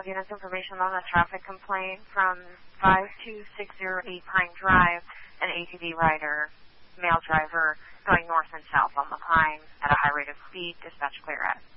units information on a traffic complaint from 52608 Pine Drive, an ATV rider, male driver, going north and south on the Pine at a high rate of speed. Dispatch clear at.